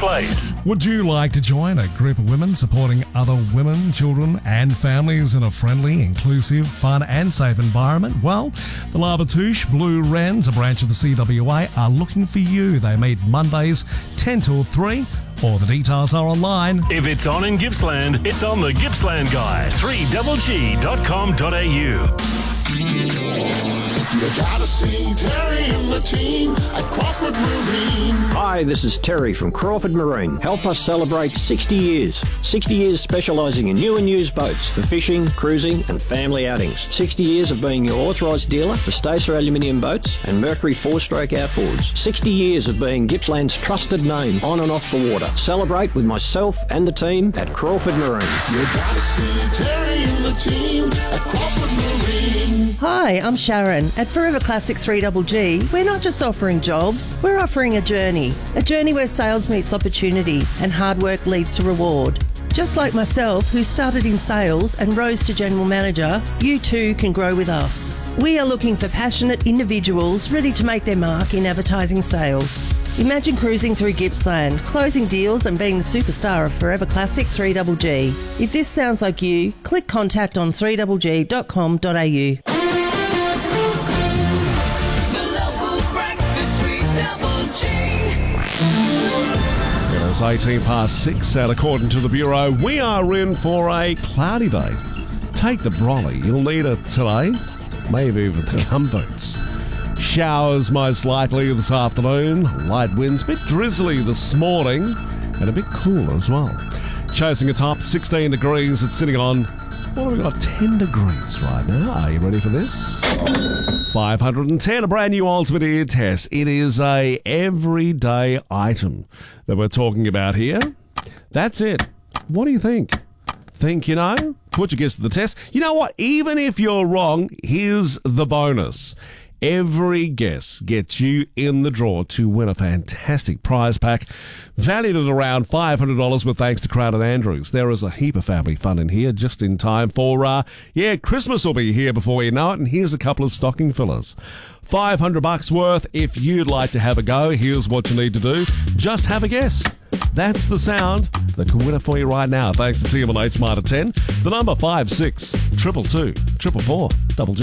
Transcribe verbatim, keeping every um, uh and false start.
workplace. Would you like to join a group of women supporting other women, children and families in a friendly, inclusive, fun and safe environment? Well, the Labatouche Blue Wrens, a branch of the C W A, are looking for you. They meet Mondays ten till three. All the details are online. If it's on in Gippsland, it's on the Gippsland Guy. three G G dot com dot a u. You gotta see Terry and the team at Crawford Marine. Hi, this is Terry from Crawford Marine. Help us celebrate sixty years. sixty years specialising in new and used boats for fishing, cruising and family outings. sixty years of being your authorised dealer for Stacer aluminium boats and Mercury four-stroke outboards. sixty years of being Gippsland's trusted name on and off the water. Celebrate with myself and the team at Crawford Marine. You gotta see Terry and the team at Crawford Marine. Hi, I'm Sharon. At Forever Classic three G G, we're not just offering jobs, we're offering a journey. A journey where sales meets opportunity and hard work leads to reward. Just like myself, who started in sales and rose to general manager, you too can grow with us. We are looking for passionate individuals ready to make their mark in advertising sales. Imagine cruising through Gippsland, closing deals and being the superstar of Forever Classic three G G. If this sounds like you, click contact on three G G dot com dot a u. It is eighteen past six, and according to the Bureau, we are in for a cloudy day. Take the brolly, you'll need it today. Maybe even the gumboots. Showers most likely this afternoon. Light winds, a bit drizzly this morning, and a bit cool as well. Chasing a top sixteen degrees, it's sitting on, what have we got, ten degrees right now. Are you ready for this? five hundred ten, a brand new Ultimate Ear Test. It is a everyday item that we're talking about here. That's it. What do you think? Think you know? Put your guess to the test. You know what? Even if you're wrong, here's the bonus. Every guess gets you in the draw to win a fantastic prize pack valued at around five hundred dollars with thanks to Crown and Andrews. There is a heap of family fun in here just in time for, uh, yeah, Christmas will be here before you know it, and here's a couple of stocking fillers. five hundred bucks worth. If you'd like to have a go, here's what you need to do. Just have a guess. That's the sound that can win it for you right now. Thanks to T M L H Mitre ten. The number five six two two two four four double G.